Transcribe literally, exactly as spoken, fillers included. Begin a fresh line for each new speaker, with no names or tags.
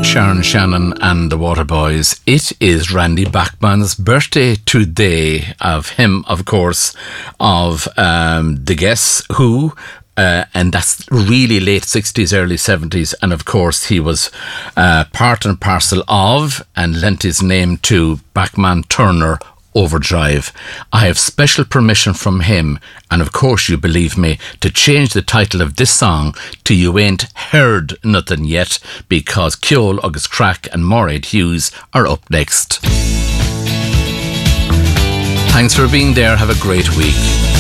Sharon Shannon and the Waterboys. It is Randy Bachman's birthday today. Of him, of course, of um, the Guess Who. Uh, and that's really late sixties, early seventies. And of course, he was uh, part and parcel of and lent his name to Bachman Turner Overdrive. I have special permission from him, and of course you believe me, to change the title of this song to You Ain't Heard Nothing Yet, because Ceol, August Crack and Mairead Hughes are up next. Thanks for being there. Have a great week.